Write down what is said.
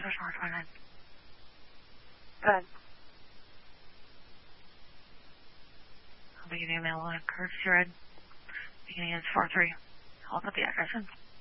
Northwest 29. Good. Beginning of mail line, courtesy red. Beginning is 4-3. I'll put the address in.